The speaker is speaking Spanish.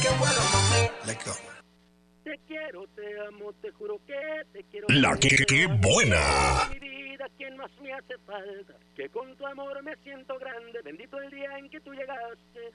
Qué bueno, mami. Let's go. Te quiero, te amo, te juro que te quiero. La que buena. Mi vida, quien más me hace falta, que con tu amor me siento grande. Bendito el día en que tú llegaste.